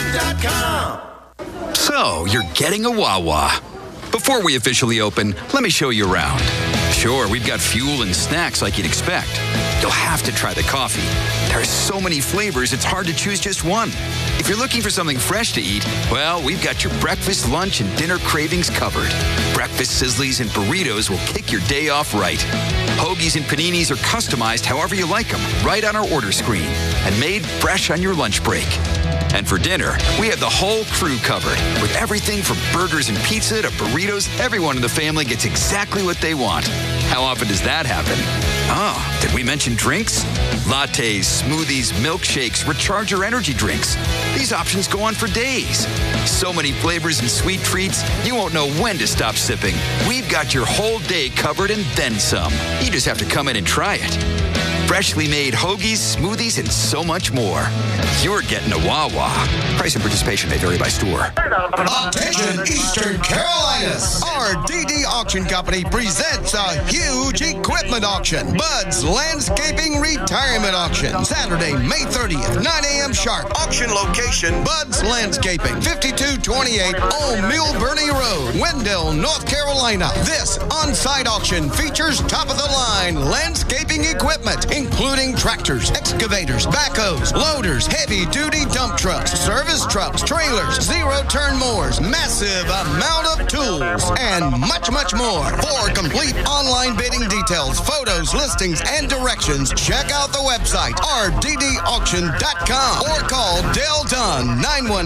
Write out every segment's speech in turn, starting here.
DealDone919.com. So, you're getting a Wawa. Before we officially open, let me show you around. Sure, we've got fuel and snacks like you'd expect. You'll have to try the coffee. There are so many flavors, it's hard to choose just one. If you're looking for something fresh to eat, well, we've got your breakfast, lunch, and dinner cravings covered. Breakfast sizzlies and burritos will kick your day off right. Hoagies and paninis are customized however you like them, right on our order screen, and made fresh on your lunch break. And for dinner, we have the whole crew covered. With everything from burgers and pizza to burritos, everyone in the family gets exactly what they want. How often does that happen? Oh, did we mention drinks? Lattes, smoothies, milkshakes, recharger energy drinks. These options go on for days. So many flavors and sweet treats, you won't know when to stop sipping. We've got your whole day covered and then some. You just have to come in and try it. Freshly made hoagies, smoothies, and so much more. You're getting a Wawa. Price and participation may vary by store. Attention, Eastern Carolinas! RDD Auction Company presents a huge equipment auction. Bud's Landscaping Retirement Auction. Saturday, May 30th, 9 a.m. sharp. Auction location, Bud's Landscaping, 5228 Old Mule Burney Road, Wendell, North Carolina. This on-site auction features top-of-the-line landscaping equipment, including tractors, excavators, backhoes, loaders, heavy-duty dump trucks, service trucks, trailers, zero-turn mowers, massive amount of tools, and much, much more. For complete online bidding details, photos, listings, and directions, check out the website, rddauction.com, or call Dale Dunn,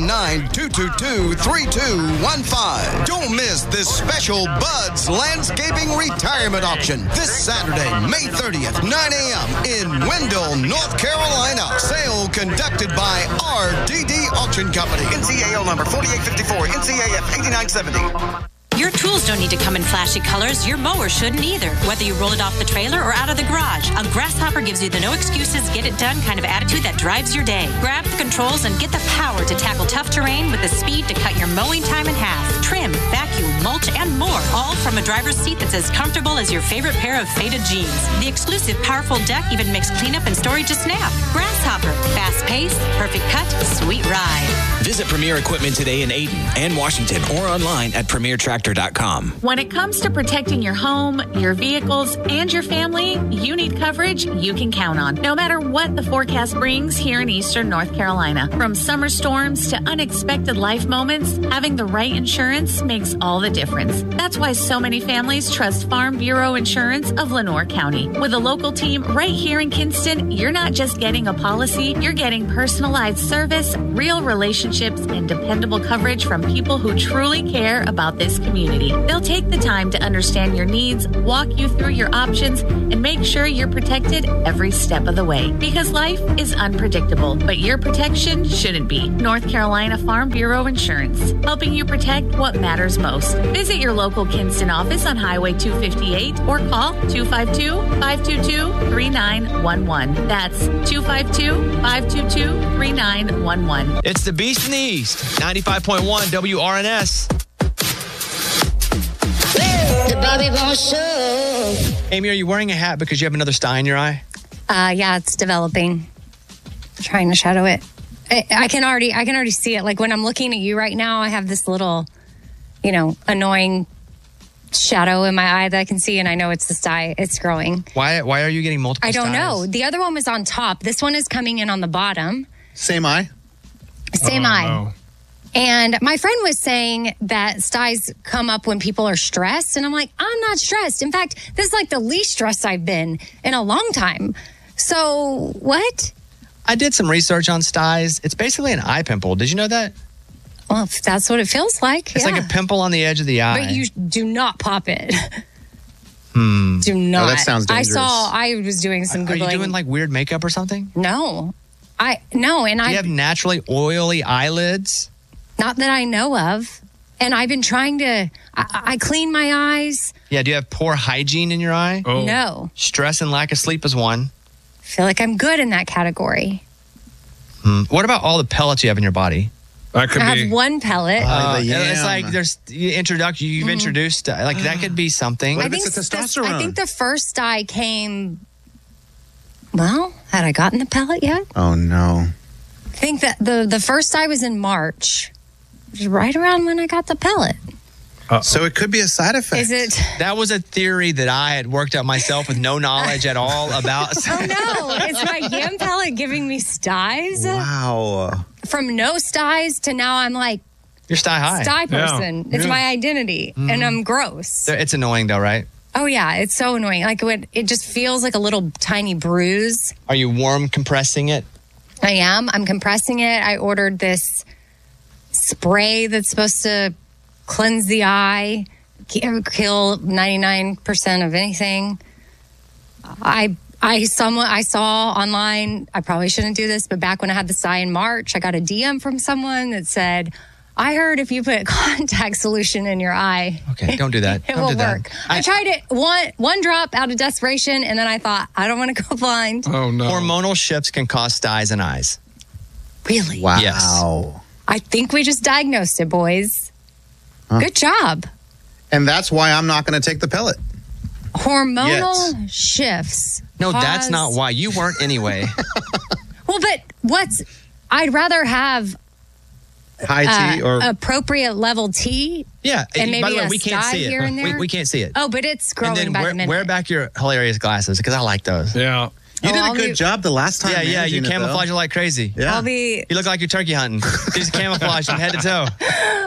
919-222-3215. Don't miss this special Bud's Landscaping Retirement Auction this Saturday, May 30th, 9 a.m. in Wendell, North Carolina. Sale conducted by RDD Auction Company. NCAL number 4854, NCAF 8970. Your tools don't need to come in flashy colors. Your mower shouldn't either. Whether you roll it off the trailer or out of the garage, a Grasshopper gives you the no excuses, get it done kind of attitude that drives your day. Grab the controls and get the power to tackle tough terrain with the speed to cut your mowing time in half. Trim, vacuum, mulch, and more, all from a driver's seat that's as comfortable as your favorite pair of faded jeans. The exclusive powerful deck even makes cleanup and storage a snap. Grasshopper, fast pace, perfect cut, sweet ride. Visit Premier Equipment today in Ayden and Washington or online at PremierTractor.com. When it comes to protecting your home, your vehicles, and your family, you need coverage you can count on, no matter what the forecast brings here in Eastern North Carolina. From summer storms to unexpected life moments, having the right insurance makes all the difference. That's why so many families trust Farm Bureau Insurance of Lenoir County. With a local team right here in Kinston, you're not just getting a policy, you're getting personalized service, real relationships, and dependable coverage from people who truly care about this community. They'll take the time to understand your needs, walk you through your options, and make sure you're protected every step of the way. Because life is unpredictable, but your protection shouldn't be. North Carolina Farm Bureau Insurance, helping you protect what matters most. Visit your local Kinston office on Highway 258 or call 252-522-3911. That's 252-522-3911. It's the Beast in the East, 95.1 WRNS. The baby won't show. Amy, are you wearing a hat because you have another sty in your eye? Yeah, it's developing. Trying to shadow it. I can already see it. Like when I'm looking at you right now, I have this little, annoying shadow in my eye that I can see, and I know it's the sty. It's growing. Why are you getting multiple I don't styes? know. The other one was on top. This one is coming in on the bottom. Same eye? Same eye. No. And my friend was saying that styes come up when people are stressed. And I'm like, I'm not stressed. In fact, this is like the least stressed I've been in a long time. So what? I did some research on styes. It's basically an eye pimple. Did you know that? Well, if that's what it feels like. It's like a pimple on the edge of the eye. But you do not pop it. Do not. Oh, that sounds dangerous. I was doing some Googling. Are you doing like weird makeup or something? No. Do you have naturally oily eyelids? Not that I know of. And I've been trying to, I clean my eyes. Yeah, do you have poor hygiene in your eye? Oh. No. Stress and lack of sleep is one. I feel like I'm good in that category. What about all the pellets you have in your body? I have one pellet. It's like you've introduced, that could be something. What if it's a testosterone? I think the first dye came, had I gotten the pellet yet? Oh, no. think that the first dye was in March, which is right around when I got the pellet. So it could be a side effect. Is it? That was a theory that I had worked out myself with no knowledge at all about. Oh no! Is my yam pellet giving me styes? Wow. From no styes to now I'm like You're sty high. sty person. Yeah. It's Yeah. my identity, and I'm gross. It's annoying though, right? Oh yeah, it's so annoying. Like when it just feels like a little tiny bruise. Are you warm compressing it? I am. I'm compressing it. I ordered this spray that's supposed to cleanse the eye, kill 99% of anything. I saw online, I probably shouldn't do this, but back when I had the dye in March, I got a DM from someone that said, I heard if you put contact solution in your eye, Okay, don't do that. it Don't will do that. work. I tried it one drop out of desperation, and then I thought, I don't want to go blind. Oh no. Hormonal shifts can cause styes in eyes. Really? Wow. Yes. I think we just diagnosed it, boys. Good job. And that's why I'm not going to take the pellet. Hormonal shifts. No, that's cause- not why. You weren't anyway. Well, but I'd rather have high tea or appropriate level tea. Yeah. And By maybe the way, a we can't sty see it. here and there. We can't see it. Oh, but it's growing and then by the minute. wear back your hilarious glasses because I like those. Yeah. You did I'll a good be- job the last time. Yeah, you managing it, though. camouflage it like crazy. Yeah. I'll be You look like you're turkey hunting. Just camouflage from head to toe.